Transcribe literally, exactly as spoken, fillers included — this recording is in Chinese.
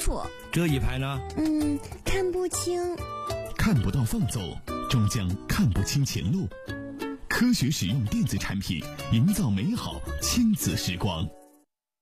楚。 这一排呢？ 嗯，看不清。 看不到放纵，终将看不清前路。科学使用电子产品，营造美好亲子时光。